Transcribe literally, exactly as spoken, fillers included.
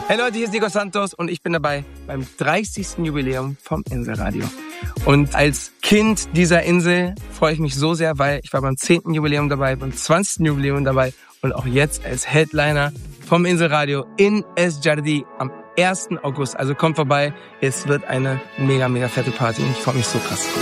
Hey Leute, hier ist Nico Santos und ich bin dabei beim dreißigsten Jubiläum vom Inselradio. Und als Kind dieser Insel freue ich mich so sehr, weil ich war beim zehnten Jubiläum dabei, beim zwanzigsten Jubiläum dabei und auch jetzt als Headliner vom Inselradio in Es Jardí am ersten August. Also kommt vorbei, es wird eine mega, mega fette Party und ich freue mich so krass.